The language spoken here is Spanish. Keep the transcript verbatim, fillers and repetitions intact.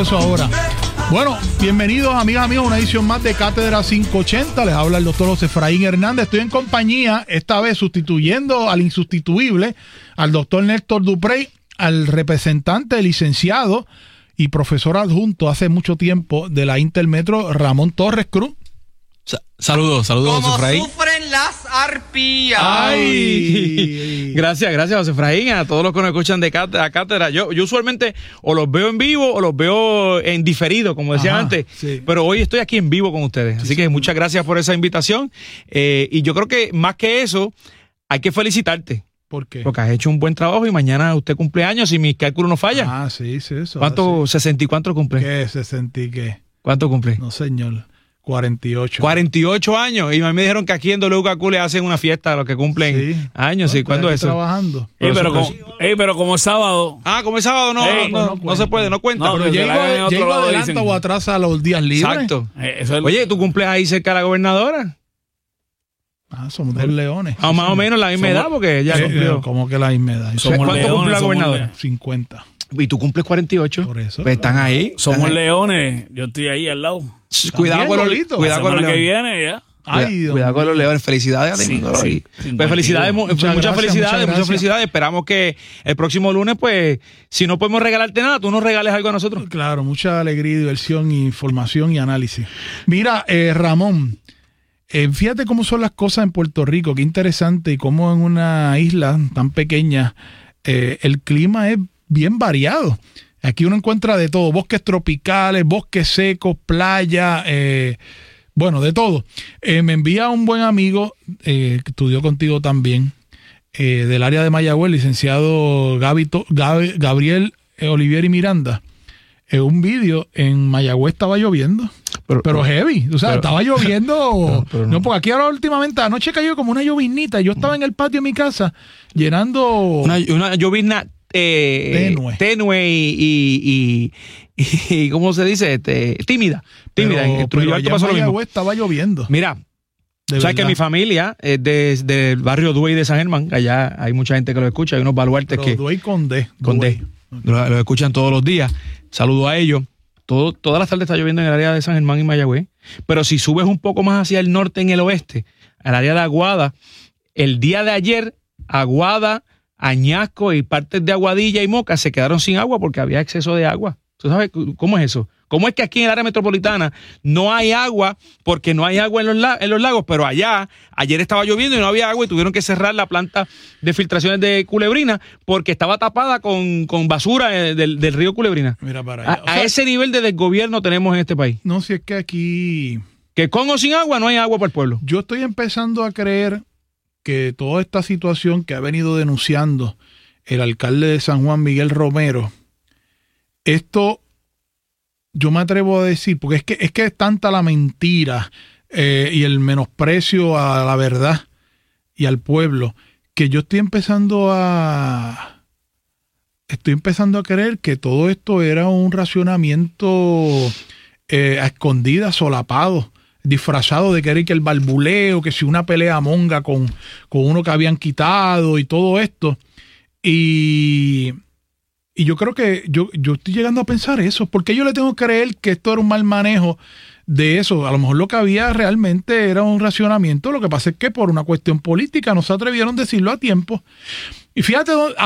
Eso ahora. Bueno, bienvenidos amigas, amigos, a una edición más de Cátedra quinientos ochenta. Les habla el doctor José Efraín Hernández. Estoy en compañía, esta vez sustituyendo al insustituible, al doctor Néstor Duprey, al representante, licenciado y profesor adjunto hace mucho tiempo de la Intermetro, Ramón Torres Cruz. Saludos, saludos, José Efraín. Sufren las arpías. Ay. Gracias, gracias, José Efraín, a todos los que nos escuchan de cátedra. Yo, yo usualmente o los veo en vivo o los veo en diferido, como decía Ajá, antes. Sí. Pero hoy estoy aquí en vivo con ustedes. Así sí, que sí. muchas gracias por esa invitación. Eh, y yo creo que más que eso, hay que felicitarte. ¿Por qué? Porque has hecho un buen trabajo y mañana usted cumple años y mis cálculos no fallan. Ah, sí, sí, eso. ¿Cuánto, sí. sesenta y cuánto cumple? ¿Qué? ¿sesenta y qué? ¿Cuánto cumple? No, señor. cuarenta y ocho. cuarenta y ocho años. Y a mí me dijeron que aquí en W K Q le hacen una fiesta a los que cumplen sí. años. No, ¿sí? ¿Cuándo es eso? Trabajando. Ey, pero, como, ey, pero como es sábado. Ah, como es sábado, no, ey, no, no, no, no se puede, no cuenta. No, pero llego, llego adelante o atrás a los días libres. Exacto. Eh, eso es... Oye, ¿tú cumples ahí cerca de la gobernadora? Ah, somos dos leones. Ah, más o menos la misma edad, porque ella eh, cumplió. ¿Cómo que la misma edad? ¿Cuánto leones, cumple la gobernadora? cincuenta. Y tú cumples cuarenta y ocho. Por eso. Pues están ahí. Somos están leones. Yo estoy ahí al lado. Cuidado con los Cuidado con los que viene ya. Ay, Dios cuidado con los leones. Felicidades a ti. Sí, sí, sí. Pues felicidades, muchas, muchas gracias, felicidades, muchas, muchas felicidades. Esperamos que el próximo lunes, pues, si no podemos regalarte nada, tú nos regales algo a nosotros. Claro, mucha alegría, diversión, información y análisis. Mira, eh, Ramón, eh, fíjate cómo son las cosas en Puerto Rico, qué interesante, y cómo en una isla tan pequeña eh, el clima es bien variado. Aquí uno encuentra de todo, bosques tropicales, bosques secos, playa, eh, bueno, de todo. Eh, me envía un buen amigo, eh, que estudió contigo también, eh, del área de Mayagüez, licenciado Gabito, Gab, Gabriel eh, Olivier y Miranda, eh, un vídeo en Mayagüez estaba lloviendo. Pero, pero heavy, o sea, pero, estaba lloviendo. Pero, pero no. no, porque aquí ahora últimamente, anoche cayó como una lloviznita. Yo estaba en el patio de mi casa llenando... Una, una llovizna eh, tenue, tenue y, y, y, y, ¿cómo se dice? Este, tímida. Tímida. Pero, pero allá pasó en Mayagüez estaba lloviendo. Mira, sabes que mi familia es del de, de barrio Duey de San Germán. Allá hay mucha gente que lo escucha. Hay unos baluartes pero que... Duey con D. Con D. Lo, lo escuchan todos los días. Saludo a ellos. Todo, todas las tardes está lloviendo en el área de San Germán y Mayagüez, pero si subes un poco más hacia el norte, en el oeste, al área de Aguada, el día de ayer, Aguada, Añasco y partes de Aguadilla y Moca se quedaron sin agua porque había exceso de agua. ¿Tú sabes cómo es eso? ¿Cómo es que aquí en el área metropolitana no hay agua porque no hay agua en los, la- en los lagos? Pero allá, ayer estaba lloviendo y no había agua y tuvieron que cerrar la planta de filtraciones de Culebrina porque estaba tapada con, con basura del, del río Culebrina. Mira para allá. A, a o sea, ese nivel de desgobierno tenemos en este país. No, si es que aquí... Que con o sin agua no hay agua para el pueblo. Yo estoy empezando a creer que toda esta situación que ha venido denunciando el alcalde de San Juan, Miguel Romero, esto... Yo me atrevo a decir, porque es que es que es tanta la mentira eh, y el menosprecio a la verdad y al pueblo, que yo estoy empezando a estoy empezando a creer que todo esto era un racionamiento eh, a escondidas, solapado, disfrazado de querer que el barbuleo, que si una pelea monga con, con uno que habían quitado y todo esto. Y... Y yo creo que yo, yo estoy llegando a pensar eso. ¿Por qué yo le tengo que creer que esto era un mal manejo de eso? A lo mejor lo que había realmente era un racionamiento. Lo que pasa es que por una cuestión política no se atrevieron a decirlo a tiempo. Y fíjate...